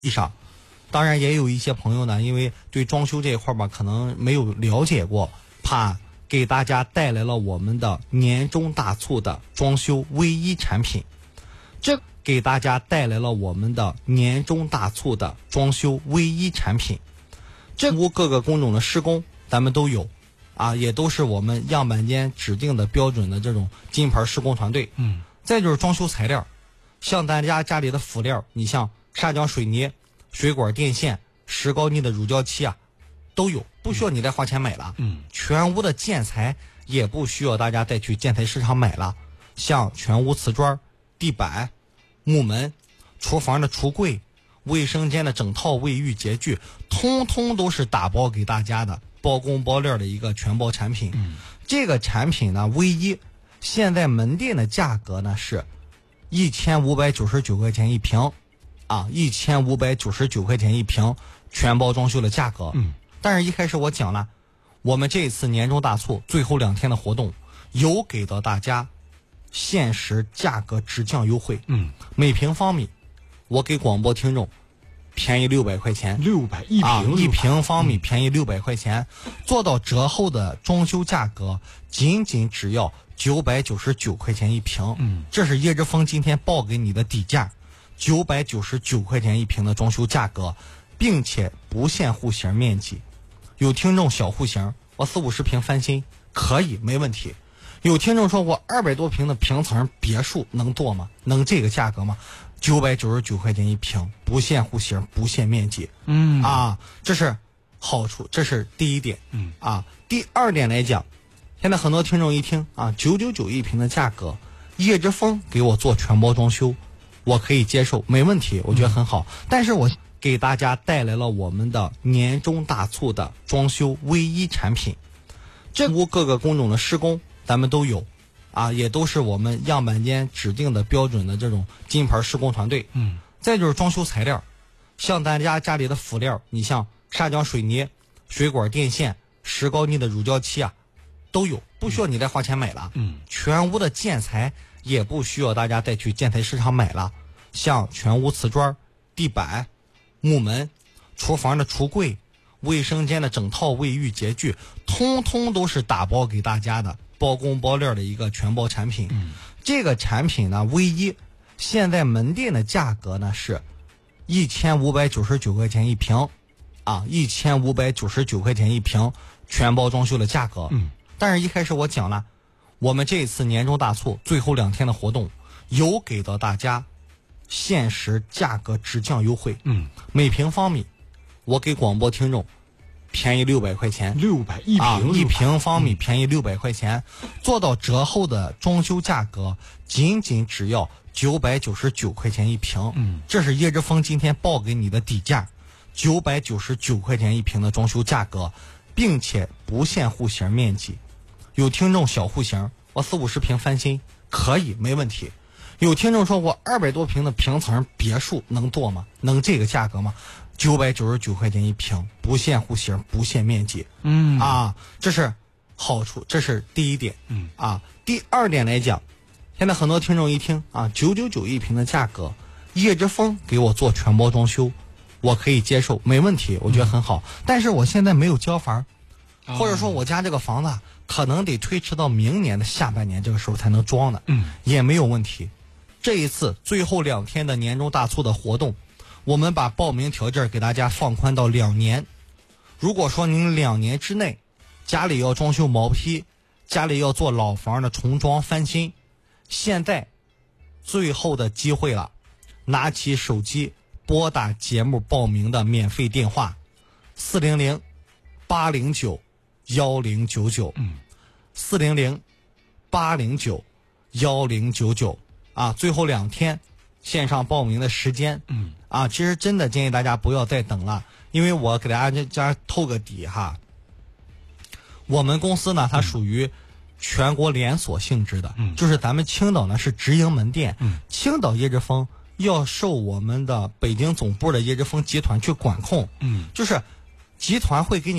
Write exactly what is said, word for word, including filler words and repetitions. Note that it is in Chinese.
上。当然也有一些朋友呢，因为对装修这一块吧，可能没有了解过，怕给大家带来了我们的年终大促的装修唯一产品。这给大家带来了我们的年终大促的装修唯一产品。这屋各个工种的施工咱们都有啊，也都是我们样板间指定的标准的这种金牌施工团队。 嗯， 再就是装修材料，像大家家里的辅料，你像砂浆水泥、水管电线、石膏泥的乳胶漆啊，都有，不需要你再花钱买了。 嗯， 全屋的建材也不需要大家再去建材市场买了，像全屋瓷砖、地板、木门、厨房的橱柜、卫生间的整套卫浴洁具，通通都是打包给大家的，包工包料的一个全包产品。 嗯， 这个产品呢，唯一现在门店的价格呢是一千五百九十九块钱一平，啊，一千五百九十九块钱一平，全包装修的价格。 嗯， 但是一开始我讲了，我们这次年终大促最后两天的活动，有给到大家限时价格直降优惠。 嗯， 每平方米，我给广播听众便宜六百块钱， 六百一平、 啊，一平方米嗯便宜六百块钱，做到折后的装修价格仅仅只要九百九十九块钱一平。 嗯， 这是叶之峰今天报给你的底价，九百九十九块钱一平的装修价格，并且不限户型面积。有听众小户型，我四五十平翻新可以没问题。有听众说我二百多平的平层别墅能做吗？能这个价格吗？九百九十九块钱一平，不限户型，不限面积。 嗯啊，这是好处，这是第一点。 嗯啊，第二点来讲，现在很多听众一听啊，九九九一平的价格，叶之峰给我做全包装修，我可以接受，没问题，我觉得很好。嗯、但是我给大家带来了我们的年终大促的装修唯一产品，这屋各个工种的施工咱们都有。啊，也都是我们样板间指定的标准的这种金牌施工团队。 嗯， 再就是装修材料，像大家家里的辅料，你像砂浆水泥、水管电线、石膏泥的乳胶漆啊，都有，不需要你再花钱买了。 嗯， 全屋的建材也不需要大家再去建材市场买了，像全屋瓷砖、地板、木门、厨房的橱柜、卫生间的整套卫浴洁具，通通都是打包给大家的，包工包料的一个全包产品。 嗯， 这个产品呢，唯一现在门店的价格呢是一千五百九十九块钱一平，啊，一千五百九十九块钱一平，全包装修的价格。 嗯， 但是一开始我讲了，我们这次年终大促最后两天的活动，有给到大家限时价格直降优惠。 嗯， 每平方米，我给广播听众便宜六百块钱， 六百一平、 啊，一平方米嗯、 便宜六百块钱，做到折后的装修价格仅仅只要九百九十九块钱一平。 嗯， 这是叶之峰今天报给你的底价，九百九十九块钱一平的装修价格，并且不限户型面积。有听众小户型，我四五十平翻新可以没问题。有听众说我二百多平的平层别墅能做吗？能这个价格吗？九百九十九块钱一平，不限户型，不限面积。 嗯啊，这是好处，这是第一点。 嗯啊，第二点来讲，现在很多听众一听啊，九九九一平的价格，叶之峰给我做全包装修，我可以接受，没问题，我觉得很好。嗯、但是我现在没有交房，或者说我家这个房子可能得推迟到明年的下半年这个时候才能装的， 嗯， 也没有问题。这一次最后两天的年终大促的活动，我们把报名条件给大家放宽到两年。如果说您两年之内家里要装修毛坯，家里要做老房的重装翻新，现在最后的机会了，拿起手机拨打节目报名的免费电话四零零八零九幺零九九，嗯，四零零八零九幺零九九啊，最后两天线上报名的时间， 嗯啊，其实真的建议大家不要再等了，因为我给大家家透个底哈。我们公司呢，它属于全国连锁性质的， 嗯， 就是咱们青岛呢是直营门店， 嗯， 青岛叶之峰要受我们的北京总部的叶之峰集团去管控， 嗯， 就是集团会给你